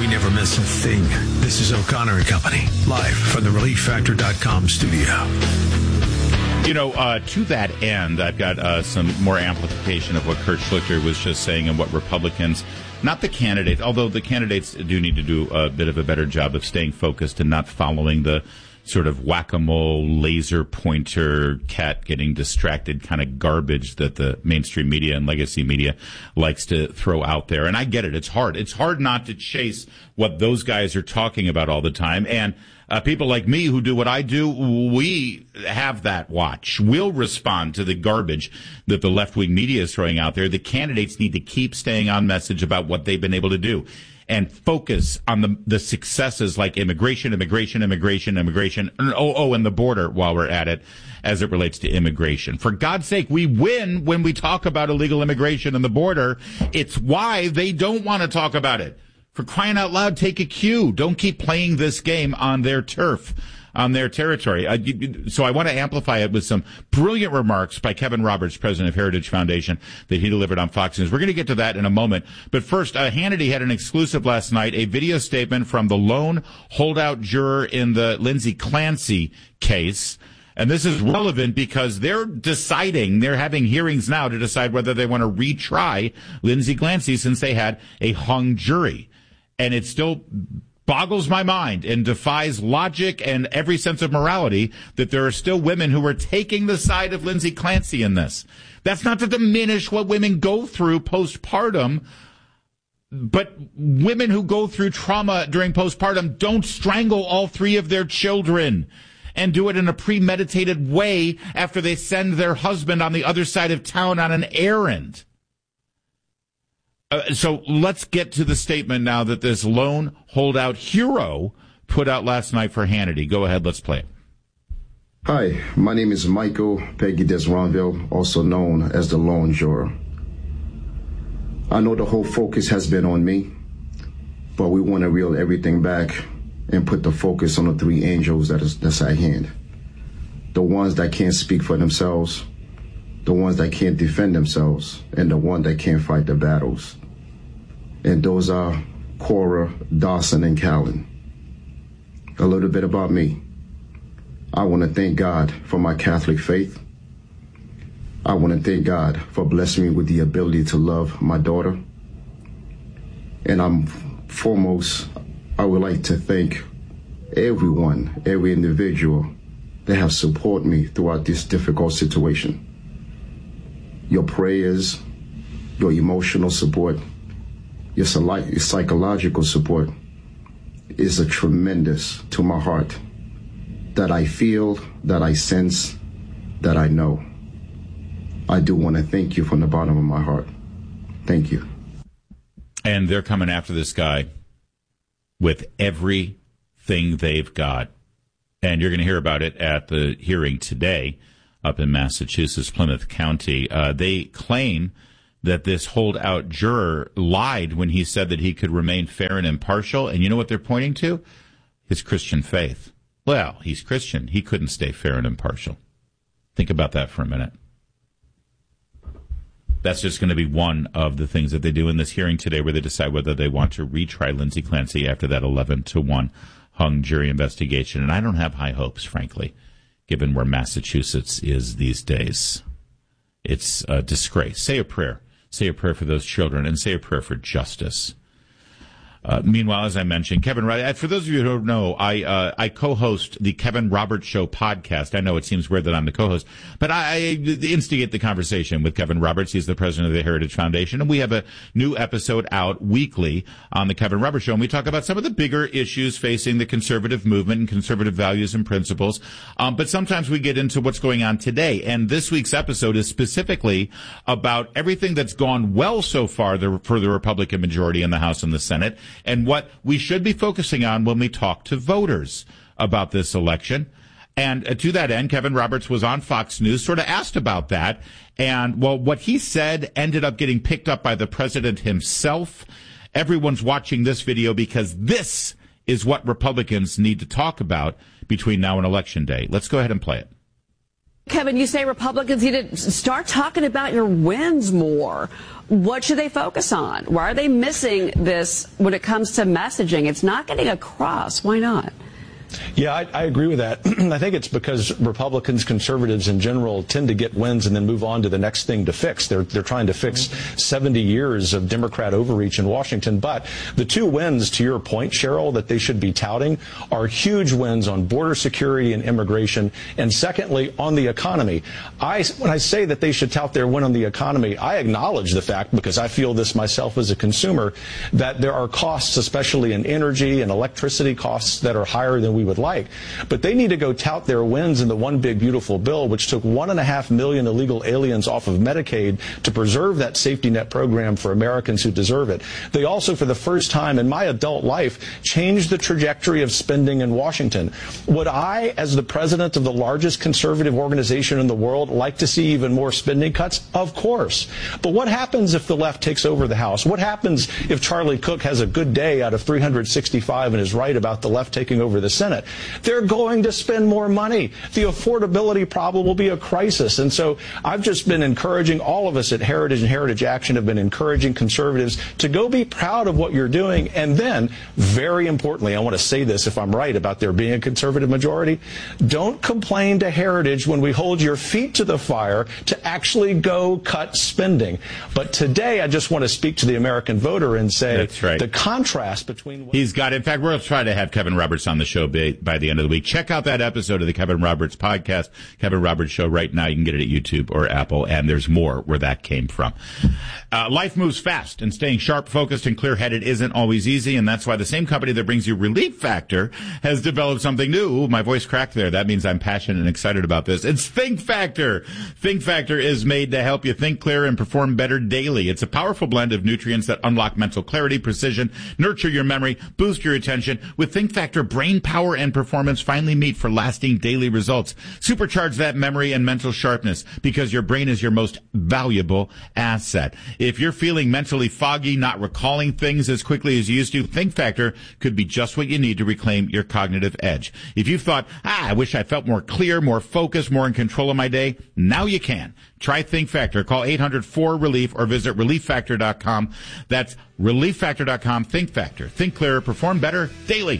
We never miss a thing. This is O'Connor and Company, live from the ReliefFactor.com studio. To that end, I've got some more amplification of what Kurt Schlichter was just saying and what Republicans, not the candidates, although the candidates do need to do a bit of a better job of staying focused and not following the sort of whack-a-mole, laser pointer, cat getting distracted kind of garbage that the mainstream media and legacy media likes to throw out there. And I get it. It's hard. It's hard not to chase what those guys are talking about all the time. And people like me who do what I do, we have that watch. We'll respond to the garbage that the left-wing media is throwing out there. The candidates need to keep staying on message about what they've been able to do and focus on the successes like immigration, and the border while we're at it as it relates to immigration. For God's sake, we win when we talk about illegal immigration and the border. It's why they don't want to talk about it. For crying out loud, take a cue. Don't keep playing this game on their turf, on their territory. So I want to amplify it with some brilliant remarks by Kevin Roberts, president of Heritage Foundation, that he delivered on Fox News. We're going to get to that in a moment. But first, Hannity had an exclusive last night, a video statement from the lone holdout juror in the Lindsay Clancy case. And this is relevant because they're having hearings now to decide whether they want to retry Lindsay Clancy since they had a hung jury. And it still boggles my mind and defies logic and every sense of morality that there are still women who are taking the side of Lindsay Clancy in this. That's not to diminish what women go through postpartum, but women who go through trauma during postpartum don't strangle all three of their children and do it in a premeditated way after they send their husband on the other side of town on an errand. So let's get to the statement now that this lone holdout hero put out last night for Hannity. Go ahead, let's play it. Hi, my name is Michael Peggy Desronville, also known as the lone juror. I know the whole focus has been on me, but we want to reel everything back and put the focus on the three angels that's at hand. The ones that can't speak for themselves, the ones that can't defend themselves, and the one that can't fight the battles. And those are Cora, Dawson, and Callan. A little bit about me. I want to thank God for my Catholic faith. I want to thank God for blessing me with the ability to love my daughter. And I would like to thank everyone, every individual that have supported me throughout this difficult situation. Your prayers, your emotional support, your psychological support is a tremendous to my heart that I feel, that I sense, that I know. I do want to thank you from the bottom of my heart. Thank you. And they're coming after this guy with everything they've got. And you're going to hear about it at the hearing today up in Massachusetts, Plymouth County. They claim that this holdout juror lied when he said that he could remain fair and impartial. And you know what they're pointing to? His Christian faith. Well, he's Christian. He couldn't stay fair and impartial. Think about that for a minute. That's just going to be one of the things that they do in this hearing today, where they decide whether they want to retry Lindsay Clancy after that 11-1 hung jury investigation. And I don't have high hopes, frankly, given where Massachusetts is these days. It's a disgrace. Say a prayer. Say a prayer for those children, and say a prayer for justice. Meanwhile, as I mentioned, Kevin, for those of you who don't know, I co-host the Kevin Roberts Show podcast. I know it seems weird that I'm the co-host, but I instigate the conversation with Kevin Roberts. He's the president of the Heritage Foundation, and we have a new episode out weekly on the Kevin Roberts Show, and we talk about some of the bigger issues facing the conservative movement and conservative values and principles, but sometimes we get into what's going on today, and this week's episode is specifically about everything that's gone well so far for the Republican majority in the House and the Senate, and what we should be focusing on when we talk to voters about this election. And to that end, Kevin Roberts was on Fox News, sort of asked about that. And, well, what he said ended up getting picked up by the president himself. Everyone's watching this video because this is what Republicans need to talk about between now and Election Day. Let's go ahead and play it. Kevin, you say Republicans need to start talking about your wins more. What should they focus on? Why are they missing this when it comes to messaging? It's not getting across. Why not? Yeah, I agree with that. I think it's because Republicans, conservatives in general, tend to get wins and then move on to the next thing to fix. They're trying to fix 70 years of Democrat overreach in Washington. But the two wins, to your point, Cheryl, that they should be touting are huge wins on border security and immigration. And secondly, on the economy. When I say that they should tout their win on the economy, I acknowledge the fact, because I feel this myself as a consumer, that there are costs, especially in energy and electricity costs, that are higher than we would like. But they need to go tout their wins in the One Big Beautiful Bill, which took 1.5 million illegal aliens off of Medicaid to preserve that safety net program for Americans who deserve it. They also, for the first time in my adult life, changed the trajectory of spending in Washington. Would I, as the president of the largest conservative organization in the world, like to see even more spending cuts? Of course. But what happens if the left takes over the House? What happens if Charlie Cook has a good day out of 365 and is right about the left taking over the Senate? They're going to spend more money. The affordability problem will be a crisis. And so I've just been encouraging, all of us at Heritage and Heritage Action have been encouraging conservatives to go be proud of what you're doing. And then, very importantly, I want to say this if I'm right about there being a conservative majority, don't complain to Heritage when we hold your feet to the fire to actually go cut spending. But today, I just want to speak to the American voter and say that's right. The contrast between... He's got, in fact, we'll try to have Kevin Roberts on the show by the end of the week. Check out that episode of the Kevin Roberts podcast, Kevin Roberts Show right now. You can get it at YouTube or Apple, and there's more where that came from. Life moves fast, and staying sharp, focused, and clear-headed isn't always easy, and that's why the same company that brings you Relief Factor has developed something new. Ooh, my voice cracked there. That means I'm passionate and excited about this. It's Think Factor. Think Factor is made to help you think clear and perform better daily. It's a powerful blend of nutrients that unlock mental clarity, precision, nurture your memory, boost your attention. With Think Factor, brain power and performance finally meet for lasting daily results. Supercharge that memory and mental sharpness, because your brain is your most valuable asset. If you're feeling mentally foggy, not recalling things as quickly as you used to, Think Factor could be just what you need to reclaim your cognitive edge. If you've thought, I wish I felt more clear, more focused, more in control of my day, now you can. Try Think Factor. Call 800-4RELIEF or visit ReliefFactor.com. That's ReliefFactor.com. Think Factor. Think clearer, perform better daily.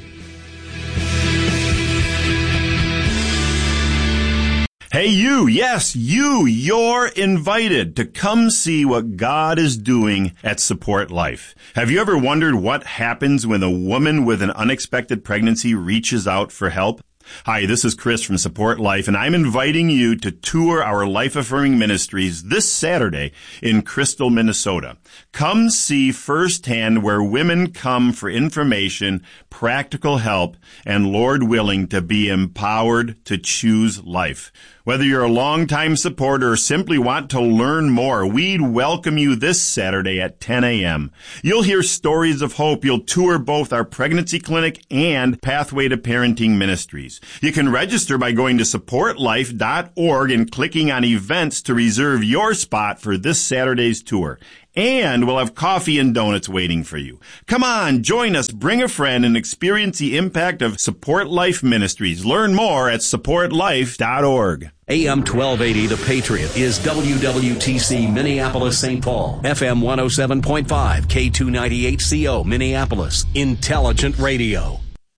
Hey, you, yes, you're invited to come see what God is doing at Support Life. Have you ever wondered what happens when a woman with an unexpected pregnancy reaches out for help? Hi, this is Chris from Support Life, and I'm inviting you to tour our life-affirming ministries this Saturday in Crystal, Minnesota. Come see firsthand where women come for information, practical help, and, Lord willing, to be empowered to choose life. Whether you're a longtime supporter or simply want to learn more, we'd welcome you this Saturday at 10 a.m. You'll hear stories of hope. You'll tour both our pregnancy clinic and Pathway to Parenting ministries. You can register by going to supportlife.org and clicking on events to reserve your spot for this Saturday's tour. And we'll have coffee and donuts waiting for you. Come on, join us, bring a friend, and experience the impact of Support Life Ministries. Learn more at supportlife.org. AM 1280, The Patriot, is WWTC Minneapolis, St. Paul. FM 107.5, K298CO, Minneapolis. Intelligent radio.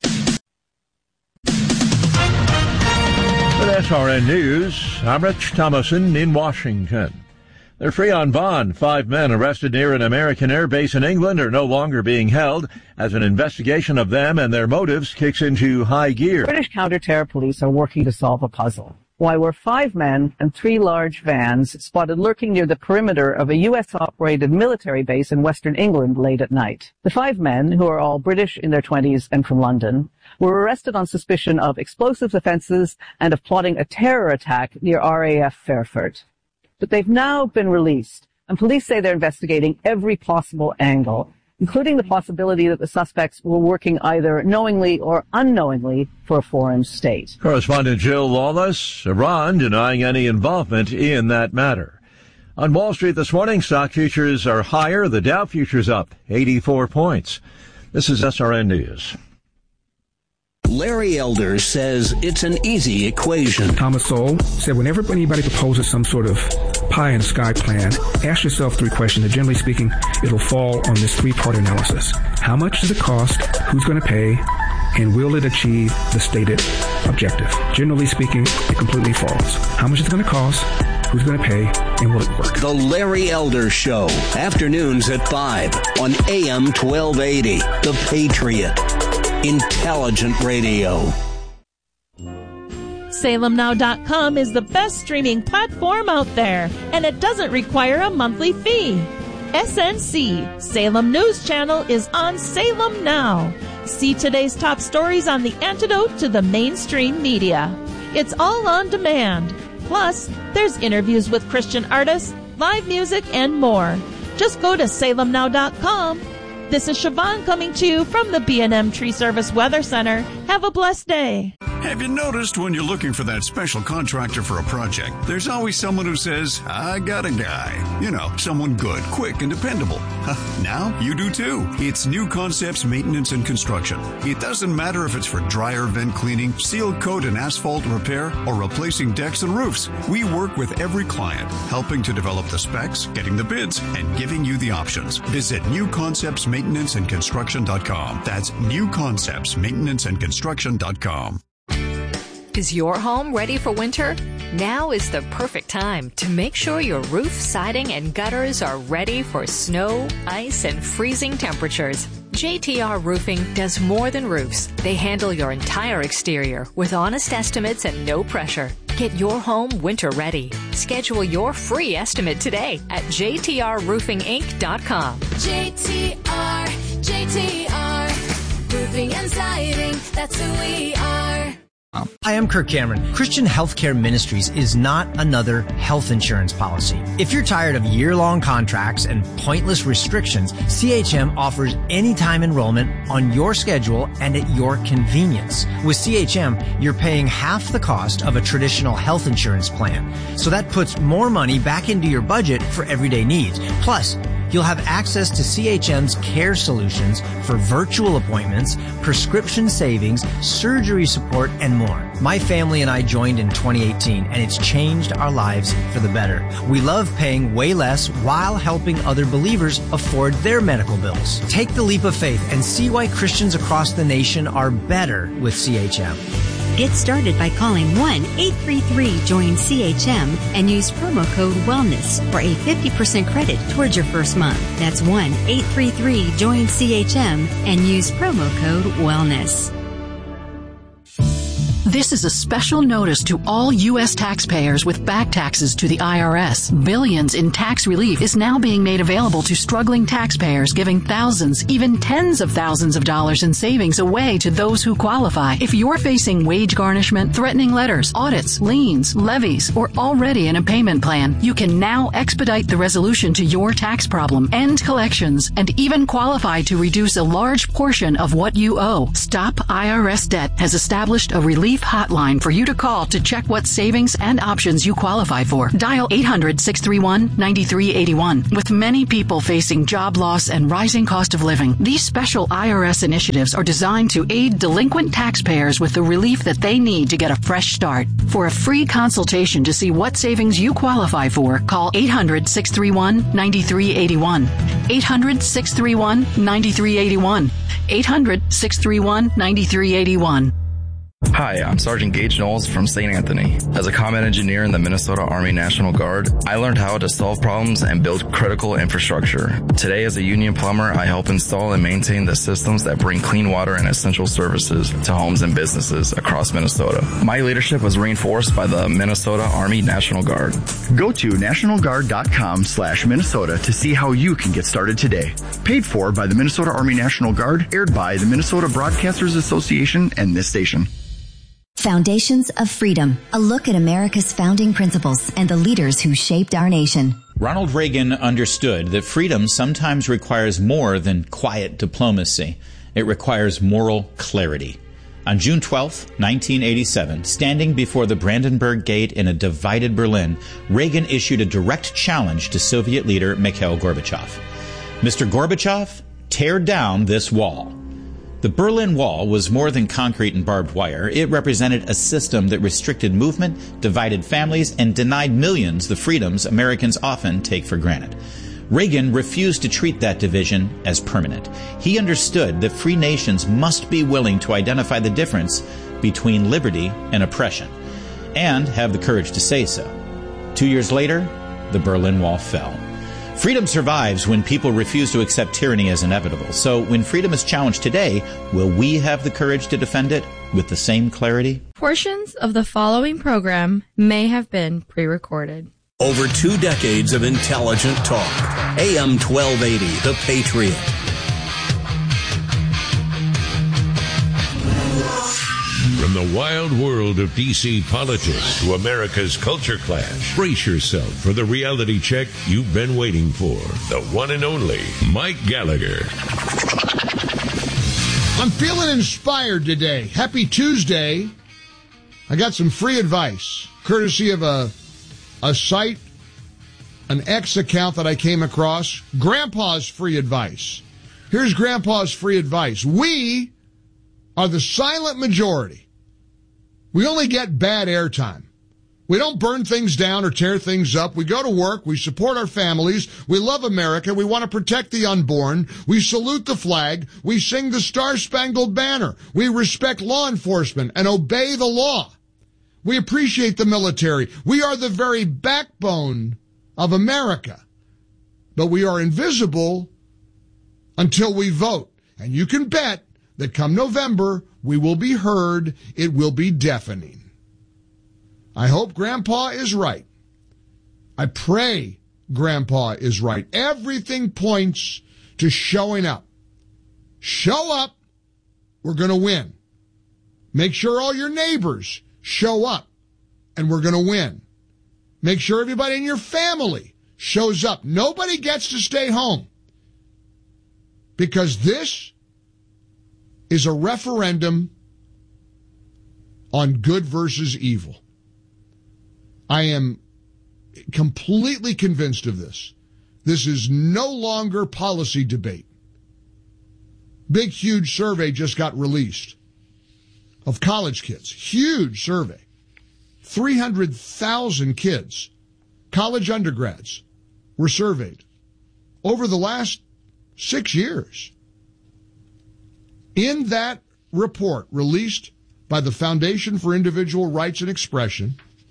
With SRN News, I'm Rich Thomason in Washington. They're free on bond. 5 men arrested near an American air base in England are no longer being held as an investigation of them and their motives kicks into high gear. British counter-terror police are working to solve a puzzle. Why were 5 men and 3 large vans spotted lurking near the perimeter of a U.S.-operated military base in western England late at night? The 5 men, who are all British in their 20s and from London, were arrested on suspicion of explosives offences and of plotting a terror attack near RAF Fairford. But they've now been released, and police say they're investigating every possible angle, including the possibility that the suspects were working either knowingly or unknowingly for a foreign state. Correspondent Jill Lawless, Iran denying any involvement in that matter. On Wall Street this morning, stock futures are higher. The Dow futures up 84 points. This is SRN News. Larry Elder says it's an easy equation. Thomas Sowell said whenever anybody proposes some sort of pie in the sky plan, ask yourself 3 questions, and generally speaking, it'll fall on this 3-part analysis. How much does it cost? Who's going to pay? And will it achieve the stated objective? Generally speaking, it completely falls. How much is it going to cost? Who's going to pay? And will it work? The Larry Elder Show, afternoons at 5 on AM 1280. The Patriot. Intelligent radio. SalemNow.com is the best streaming platform out there, and it doesn't require a monthly fee. SNC, Salem News Channel, is on Salem Now. See today's top stories on the antidote to the mainstream media. It's all on demand. Plus, there's interviews with Christian artists, live music, and more. Just go to SalemNow.com. This is Siobhan coming to you from the B&M Tree Service Weather Center. Have a blessed day. Have you noticed when you're looking for that special contractor for a project, there's always someone who says, I got a guy. You know, someone good, quick, and dependable. Now you do too. It's New Concepts Maintenance and Construction. It doesn't matter if it's for dryer vent cleaning, seal coat and asphalt repair, or replacing decks and roofs. We work with every client, helping to develop the specs, getting the bids, and giving you the options. Visit newconceptsmaintenanceandconstruction.com. That's newconceptsmaintenanceandconstruction.com. Is your home ready for winter? Now is the perfect time to make sure your roof, siding, and gutters are ready for snow, ice, and freezing temperatures. JTR Roofing does more than roofs. They handle your entire exterior with honest estimates and no pressure. Get your home winter ready. Schedule your free estimate today at jtrroofinginc.com. JTR, Roofing and Siding, that's who we are. Hi, I'm Kirk Cameron. Christian Healthcare Ministries is not another health insurance policy. If you're tired of year-long contracts and pointless restrictions, CHM offers anytime enrollment on your schedule and at your convenience. With CHM, you're paying half the cost of a traditional health insurance plan. So that puts more money back into your budget for everyday needs. Plus, you'll have access to CHM's care solutions for virtual appointments, prescription savings, surgery support, and more. My family and I joined in 2018, and it's changed our lives for the better. We love paying way less while helping other believers afford their medical bills. Take the leap of faith and see why Christians across the nation are better with CHM. Get started by calling 1-833-JOIN-CHM and use promo code WELLNESS for a 50% credit towards your first month. That's 1-833-JOIN-CHM and use promo code WELLNESS. This is a special notice to all U.S. taxpayers with back taxes to the IRS. Billions in tax relief is now being made available to struggling taxpayers, giving thousands, even tens of thousands of dollars in savings away to those who qualify. If you're facing wage garnishment, threatening letters, audits, liens, levies, or already in a payment plan, you can now expedite the resolution to your tax problem, end collections, and even qualify to reduce a large portion of what you owe. Stop IRS Debt has established a relief hotline for you to call to check what savings and options you qualify for. Dial 800-631-9381. With many people facing job loss and rising cost of living, these special IRS initiatives are designed to aid delinquent taxpayers with the relief that they need to get a fresh start. For a free consultation to see what savings you qualify for, call 800-631-9381. 800-631-9381. 800-631-9381. Hi, I'm Sergeant Gage Knowles from St. Anthony. As a combat engineer in the Minnesota Army National Guard, I learned how to solve problems and build critical infrastructure. Today, as a union plumber, I help install and maintain the systems that bring clean water and essential services to homes and businesses across Minnesota. My leadership was reinforced by the Minnesota Army National Guard. Go to nationalguard.com/Minnesota to see how you can get started today. Paid for by the Minnesota Army National Guard, aired by the Minnesota Broadcasters Association and this station. Foundations of Freedom, a look at America's founding principles and the leaders who shaped our nation. Ronald Reagan understood that freedom sometimes requires more than quiet diplomacy. It requires moral clarity. On June 12, 1987, standing before the Brandenburg Gate in a divided Berlin, Reagan issued a direct challenge to Soviet leader Mikhail Gorbachev. Mr. Gorbachev, tear down this wall. The Berlin Wall was more than concrete and barbed wire. It represented a system that restricted movement, divided families, and denied millions the freedoms Americans often take for granted. Reagan refused to treat that division as permanent. He understood that free nations must be willing to identify the difference between liberty and oppression, and have the courage to say so. 2 years later, the Berlin Wall fell. Freedom survives when people refuse to accept tyranny as inevitable. So when freedom is challenged today, will we have the courage to defend it with the same clarity? Portions of the following program may have been pre-recorded. Over 2 decades of intelligent talk. AM 1280, The Patriot. From the wild world of D.C. politics to America's culture clash, brace yourself for the reality check you've been waiting for. The one and only Mike Gallagher. I'm feeling inspired today. Happy Tuesday. I got some free advice, courtesy of a site, an X account that I came across. Grandpa's free advice. Here's Grandpa's free advice. We are the silent majority. We only get bad airtime. We don't burn things down or tear things up. We go to work. We support our families. We love America. We want to protect the unborn. We salute the flag. We sing the Star-Spangled Banner. We respect law enforcement and obey the law. We appreciate the military. We are the very backbone of America. But we are invisible until we vote. And you can bet that come November, we will be heard. It will be deafening. I hope Grandpa is right. I pray Grandpa is right. Everything points to showing up. Show up. We're going to win. Make sure all your neighbors show up, and we're going to win. Make sure everybody in your family shows up. Nobody gets to stay home, because this is a referendum on good versus evil. I am completely convinced of this. This is no longer policy debate. Big, huge survey just got released of college kids. Huge survey. 300,000 kids, college undergrads, were surveyed over the last 6 years. In that report released by the Foundation for Individual Rights and Expression,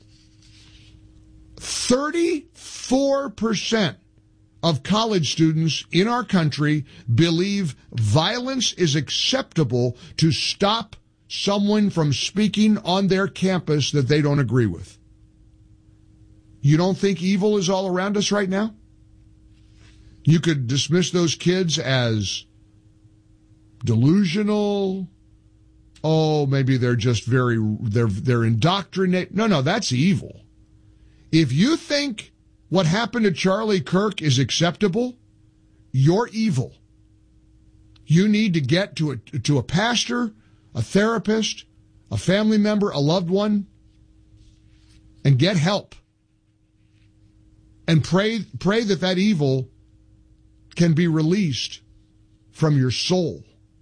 34% of college students in our country believe violence is acceptable to stop someone from speaking on their campus that they don't agree with. You don't think evil is all around us right now? You could dismiss those kids as delusional. Oh, maybe they're just they're indoctrinated. No, that's evil. If you think what happened to Charlie Kirk is acceptable, you're evil. You need to get to a pastor, a therapist, a family member, a loved one, and get help. And pray that evil can be released from your soul.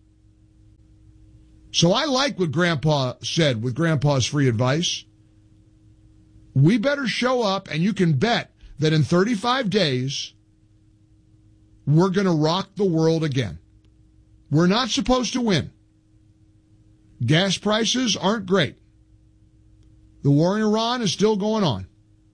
So I like what Grandpa said with Grandpa's free advice. We better show up, and you can bet that in 35 days, we're going to rock the world again. We're not supposed to win. Gas prices aren't great. The war in Iran is still going on.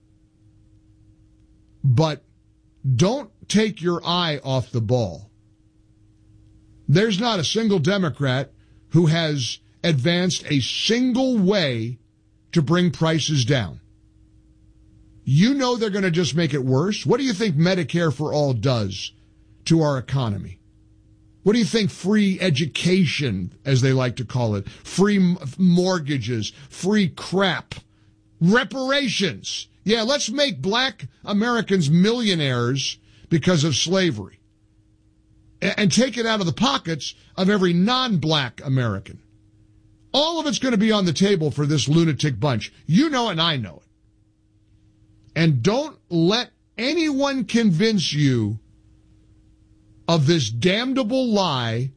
But don't take your eye off the ball. There's not a single Democrat who has advanced a single way to bring prices down. You know they're going to just make it worse. What do you think Medicare for All does to our economy? What do you think free education, as they like to call it, free mortgages, free crap, reparations? Yeah, let's make black Americans millionaires because of slavery and take it out of the pockets of every non-black American. All of it's going to be on the table for this lunatic bunch. You know it and I know it. And don't let anyone convince you of this damnable lie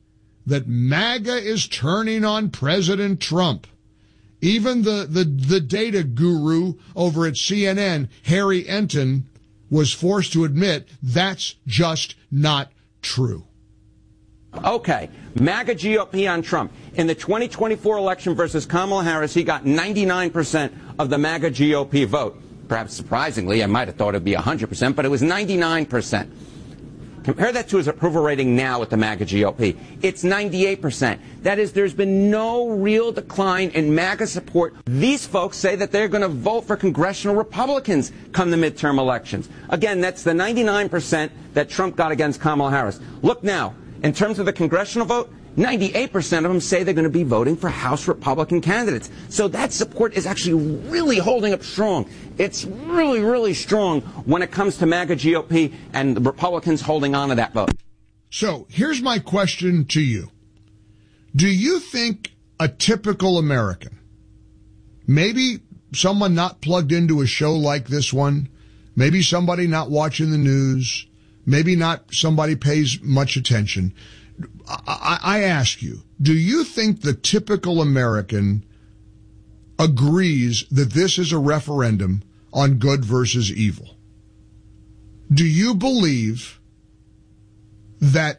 that MAGA is turning on President Trump. Even the data guru over at CNN, Harry Enton, was forced to admit that's just not true. Okay, MAGA GOP on Trump. In the 2024 election versus Kamala Harris, he got 99% of the MAGA GOP vote. Perhaps surprisingly, I might have thought it would be 100%, but it was 99%. Compare that to his approval rating now with the MAGA GOP. It's 98%. That is, there's been no real decline in MAGA support. These folks say that they're going to vote for congressional Republicans come the midterm elections. Again, that's the 99% that Trump got against Kamala Harris. Look now, in terms of the congressional vote, 98% of them say they're going to be voting for House Republican candidates. So that support is actually really holding up strong. It's really, really strong when it comes to MAGA GOP and the Republicans holding on to that vote. So here's my question to you. Do you think a typical American, maybe someone not plugged into a show like this one, maybe somebody not watching the news, maybe not somebody pays much attention, I ask you, do you think the typical American agrees that this is a referendum on good versus evil? Do you believe that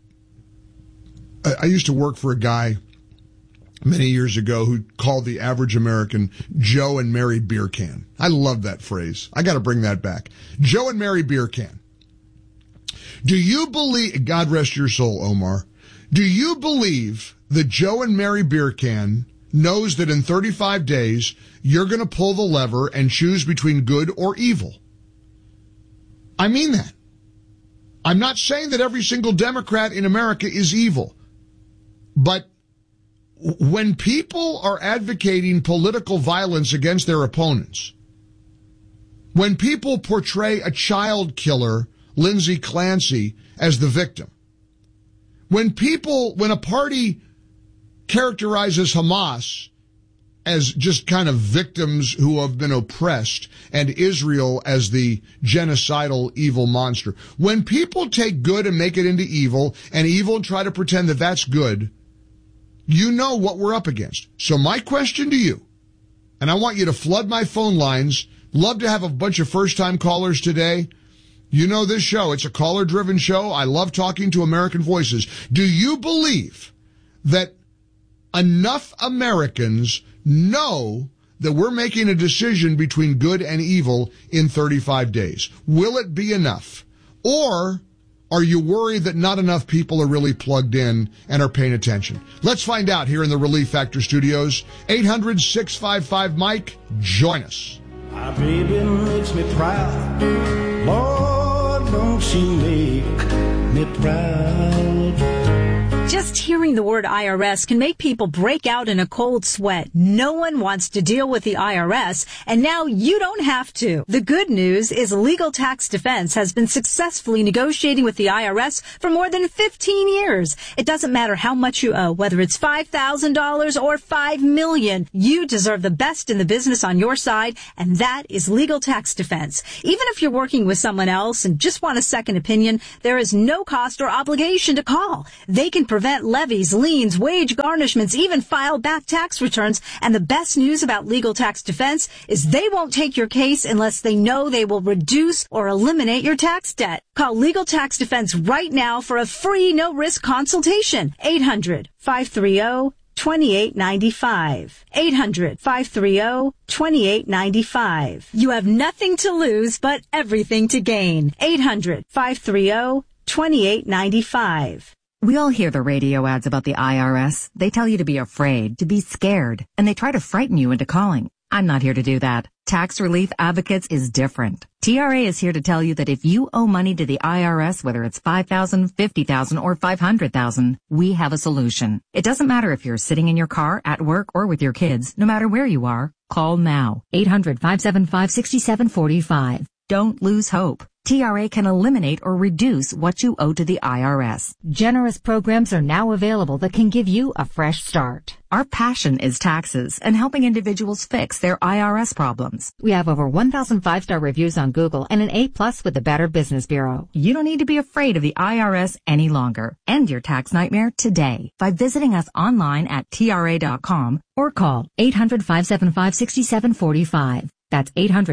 I used to work for a guy many years ago who called the average American Joe and Mary beer can. I love that phrase. I got to bring that back. Joe and Mary beer can. Do you believe, God rest your soul, Omar, do you believe that Joe and Mary beer can knows that in 35 days you're going to pull the lever and choose between good or evil? I mean that. I'm not saying that every single Democrat in America is evil, but when people are advocating political violence against their opponents, when people portray a child killer, Lindsay Clancy, as the victim, when a party characterizes Hamas as just kind of victims who have been oppressed and Israel as the genocidal evil monster, when people take good and make it into evil and evil try to pretend that that's good, you know what we're up against. So my question to you, and I want you to flood my phone lines, love to have a bunch of first-time callers today. You know this show, it's a caller-driven show. I love talking to American voices. Do you believe that enough Americans know that we're making a decision between good and evil in 35 days? Will it be enough? Or are you worried that not enough people are really plugged in and are paying attention? Let's find out here in the Relief Factor studios. 800-655-MIKE. Join us. My baby makes me proud. Lord, don't she make me proud. Just hearing the word IRS can make people break out in a cold sweat. No one wants to deal with the IRS, and now you don't have to. The good news is Legal Tax Defense has been successfully negotiating with the IRS for more than 15 years. It doesn't matter how much you owe, whether it's $5,000 or $5 million. You deserve the best in the business on your side, and that is Legal Tax Defense. Even if you're working with someone else and just want a second opinion, there is no cost or obligation to call. They can prevent levies, liens, wage garnishments, even file back tax returns. And the best news about Legal Tax Defense is they won't take your case unless they know they will reduce or eliminate your tax debt. Call Legal Tax Defense right now for a free no-risk consultation. 800-530-2895. 800-530-2895. You have nothing to lose but everything to gain. 800-530-2895. We all hear the radio ads about the IRS. They tell you to be afraid, to be scared, and they try to frighten you into calling. I'm not here to do that. Tax Relief Advocates is different. TRA is here to tell you that if you owe money to the IRS, whether it's $5,000, $50,000, or $500,000, we have a solution. It doesn't matter if you're sitting in your car, at work, or with your kids. No matter where you are, call now. 800-575-6745. Don't lose hope. TRA can eliminate or reduce what you owe to the IRS. Generous programs are now available that can give you a fresh start. Our passion is taxes and helping individuals fix their IRS problems. We have over 1,000 5-star reviews on Google and an A+ with the Better Business Bureau. You don't need to be afraid of the IRS any longer. End your tax nightmare today by visiting us online at TRA.com or call 800-575-6745. That's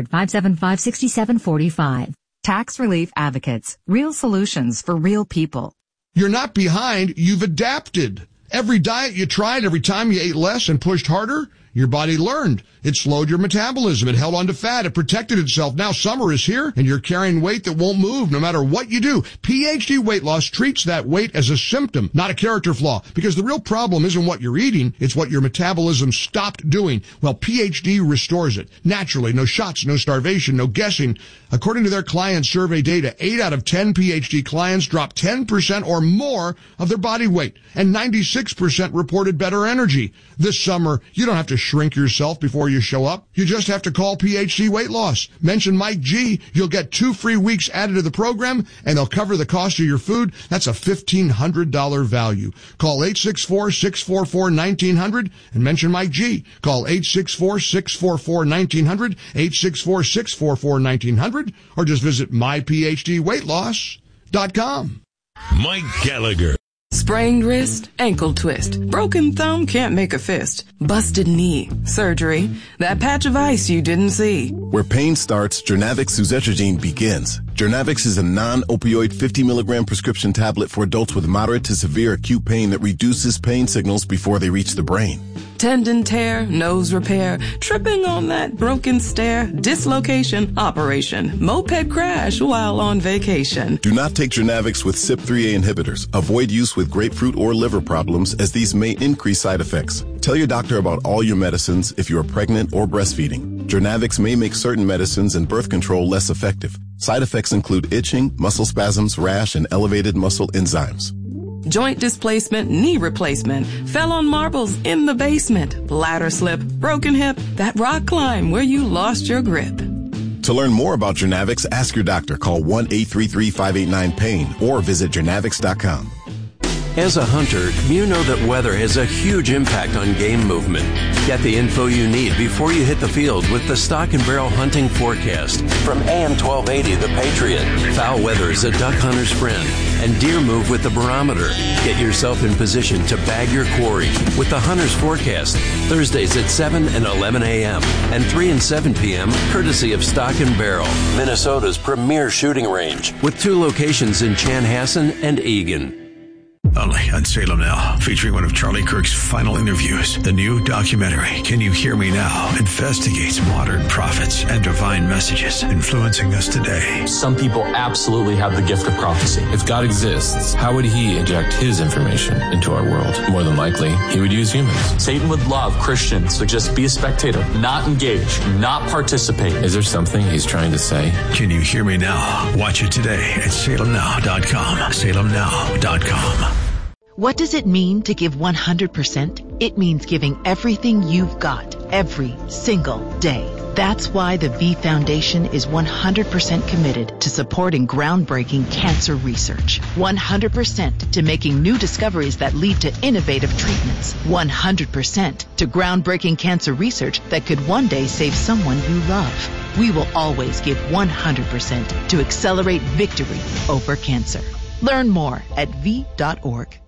800-575-6745. Tax Relief Advocates. Real solutions for real people. You're not behind. You've adapted. Every diet you tried, every time you ate less and pushed harder, your body learned. It slowed your metabolism. It held on to fat. It protected itself. Now summer is here, and you're carrying weight that won't move no matter what you do. PhD Weight Loss treats that weight as a symptom, not a character flaw, because the real problem isn't what you're eating. It's what your metabolism stopped doing. Well, PhD restores it. Naturally, no shots, no starvation, no guessing. According to their client survey data, 8 out of 10 PhD clients dropped 10% or more of their body weight, and 96% reported better energy. This summer, you don't have to shrink yourself before you show up. You just have to call PhD Weight Loss. Mention Mike G. You'll get 2 free weeks added to the program, and they'll cover the cost of your food. That's a $1,500 value. Call 864-644-1900 and mention Mike G. Call 864-644-1900, 864-644-1900, or just visit myphdweightloss.com. Mike Gallagher. Sprained wrist, ankle twist, broken thumb, can't make a fist, busted knee, surgery, that patch of ice you didn't see. Where pain starts, Jernavix suzetrigine begins. Jernavix is a non-opioid 50 milligram prescription tablet for adults with moderate to severe acute pain that reduces pain signals before they reach the brain. Tendon tear, nose repair, tripping on that broken stair, dislocation, operation, moped crash while on vacation. Do not take Jernavix with CYP3A inhibitors. Avoid use with grapefruit or liver problems, as these may increase side effects. Tell your doctor about all your medicines if you are pregnant or breastfeeding. Jernavix may make certain medicines and birth control less effective. Side effects include itching, muscle spasms, rash, and elevated muscle enzymes. Joint displacement, knee replacement, fell on marbles in the basement, ladder slip, broken hip, that rock climb where you lost your grip. To learn more about Jernavix, ask your doctor. Call 1-833-589-PAIN or visit Jernavix.com. As a hunter, you know that weather has a huge impact on game movement. Get the info you need before you hit the field with the Stock and Barrel Hunting Forecast from AM 1280 The Patriot. Foul weather is a duck hunter's friend, and deer move with the barometer. Get yourself in position to bag your quarry with the Hunter's Forecast, Thursdays at 7 and 11 a.m. and 3 and 7 p.m. courtesy of Stock and Barrel, Minnesota's premier shooting range, with 2 locations in Chanhassen and Eagan. Only on Salem Now, featuring one of Charlie Kirk's final interviews. The new documentary, Can You Hear Me Now?, investigates modern prophets and divine messages influencing us today. Some people absolutely have the gift of prophecy. If God exists, how would he inject his information into our world? More than likely, he would use humans. Satan would love Christians to just be a spectator, not engage, not participate. Is there something he's trying to say? Can You Hear Me Now? Watch it today at salemnow.com. salemnow.com. What does it mean to give 100%? It means giving everything you've got every single day. That's why the V Foundation is 100% committed to supporting groundbreaking cancer research. 100% to making new discoveries that lead to innovative treatments. 100% to groundbreaking cancer research that could one day save someone you love. We will always give 100% to accelerate victory over cancer. Learn more at V.org.